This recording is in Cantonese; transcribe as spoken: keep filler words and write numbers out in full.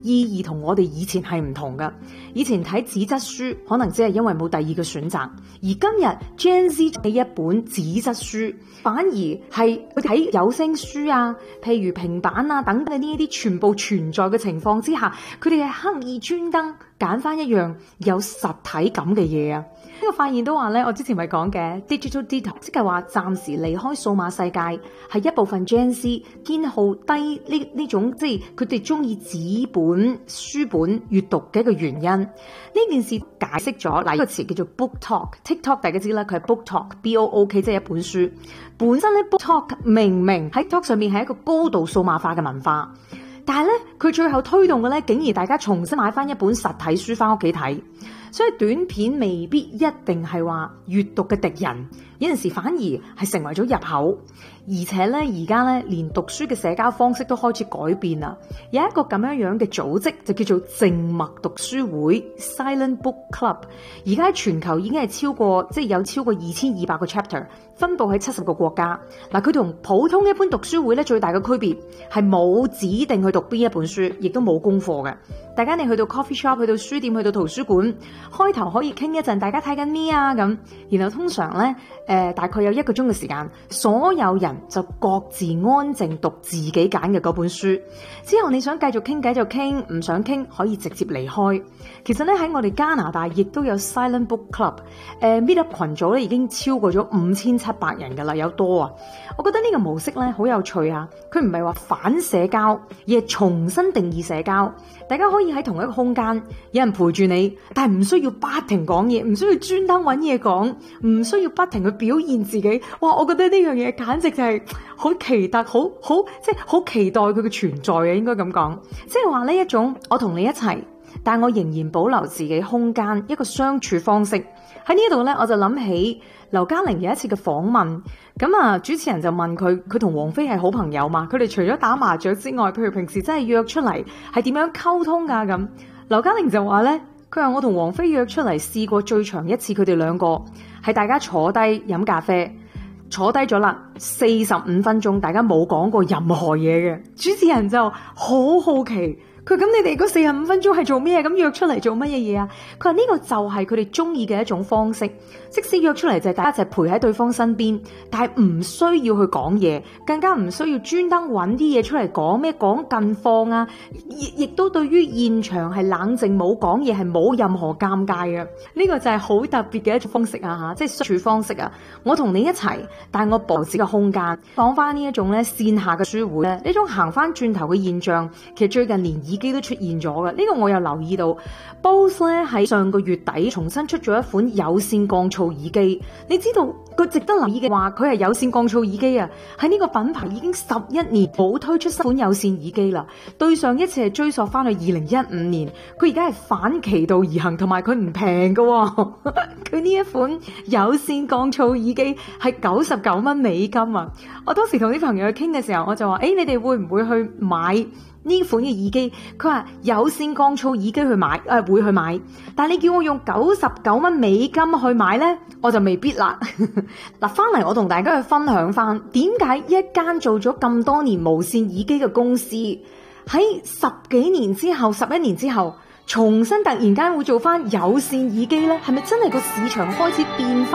意義同我哋以前係唔同噶。以前睇紙質書可能只係因為冇第二個選擇，而今日 Gen Z 嘅一本紙質書，反而係佢睇有聲書啊，譬如平板啊等等呢一啲全部存在嘅情況之下，佢哋係刻意專登揀翻一樣有實體感嘅嘢啊！呢個發現都話咧，我之前咪講嘅 digital detox，即係話暫時離開數碼世界，係一部分 Gen Z 偏好低呢呢種，即係佢哋中意紙本書本閱讀嘅一個原因。呢件事解釋咗嗱，呢個詞叫做 book talk。TikTok 大家知啦，佢係 book talk，B O O K 即係一本書。本身咧 book talk 明明喺 TikTok 上面係一個高度數碼化嘅文化，但係咧佢最後推動嘅咧，竟然大家重新買翻一本實體書翻屋企睇。所以短片未必一定係話閱讀嘅敵人，有陣時反而係成為咗入口。而且咧，而家咧連讀書嘅社交方式都開始改變啦。有一個咁樣樣嘅組織就叫做靜默讀書會 （Silent Book Club）。而家喺全球已經係超過，即係有超過二千二百個 chapter，分佈喺七十個國家。嗱，佢同普通一般讀書會咧最大嘅區別係冇指定去讀邊一本書，亦都冇功課嘅。大家你去到 coffee shop， 去到書店，去到圖書館，開頭可以傾一陣，大家睇緊咩啊咁。然後通常咧，誒、呃、大概有一個鐘嘅時間，所有人就各自安靜讀自己揀嘅嗰本書。之後你想繼續傾偈就傾，唔想傾可以直接離開。其實咧喺我哋加拿大亦都有 Silent Book Club， 誒、呃、Meetup 群組咧已經超過咗五千七百人㗎啦，有多啊！我覺得呢個模式咧好有趣啊！佢唔係話反社交，而係重新定義社交。大家可以喺同一個空間，有人陪住你，但係唔需要不停講嘢，唔需要專登揾嘢講，唔需要不停去表現自己。哇！我覺得呢樣嘢簡直就係好奇特，好好即係好期待佢嘅存在嘅，應該咁講。即係話呢一種我同你一齊，但我仍然保留自己空間，一個相處方式。喺呢度咧，我就諗起劉嘉玲有一次嘅訪問，咁啊主持人就問佢，佢同王菲係好朋友嘛？佢哋除咗打麻雀之外，譬如平時真係約出嚟係點樣溝通噶咁？劉嘉玲就話咧，佢話我同王菲約出嚟試過最長一次，佢哋兩個係大家坐低飲咖啡，坐低咗啦四十五分鐘，大家冇講過任何嘢嘅。主持人就好好奇。佢咁你哋嗰四十五分鐘係做咩？咁約出嚟做乜嘢嘢啊？佢話呢個就係佢哋中意嘅一種方式，即使約出嚟就係大家一齊陪喺對方身邊，但係唔需要去講嘢，更加唔需要專登揾啲嘢出嚟講咩講近況啊，亦亦都對於現場係冷靜冇講嘢，係冇任何尷尬嘅。呢個就係好特別嘅一種方式啊吓，即係相處方式啊！我同你一齊，但係我保持個空間。講翻呢一種咧線下嘅書會咧，呢種行翻轉頭嘅現象，其實最近連耳機都出現咗嘅。呢個我又留意到 Bose 咧喺上個月底重新出咗一款有線降噪耳機。你知道佢值得留意嘅話，佢係有線降噪耳機啊！喺呢個品牌已經十一年冇推出新款有線耳機啦。對上一次係追溯翻去二零一五年，佢而家係反其道而行，同埋佢唔平㗎。佢呢一款有線降噪耳機係九十九蚊美金啊！我當時同啲朋友去傾嘅時候，我就話：誒、欸，你哋會唔會去買呢款嘅耳機？佢話有線降噪耳機去買，誒、呃、會去買。但係你叫我用九十九蚊美金去買呢，我就未必啦。嗱，翻嚟我同大家去分享翻，點解一間做咗咁多年無線耳機嘅公司，喺十幾年之後、十一年之後，重新突然間會做翻有線耳機呢？係咪真係個市場開始變翻？